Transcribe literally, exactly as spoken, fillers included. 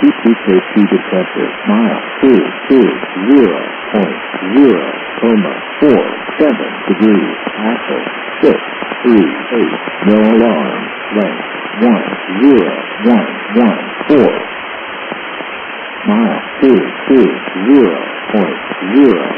T K two detector, mile two two zero point zero, coma four seven degrees, axle six three eight, no alarm, length one zero one one four, mile two two zero point zero